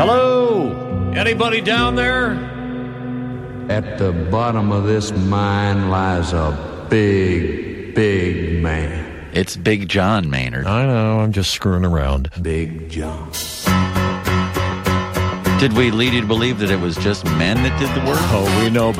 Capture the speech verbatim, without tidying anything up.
Hello? Anybody down there? At the bottom of this mine lies a big, big man. It's Big John Maynard. I know, I'm just screwing around. Big John. Did we lead you to believe that it was just men that did the work? Oh, we know, but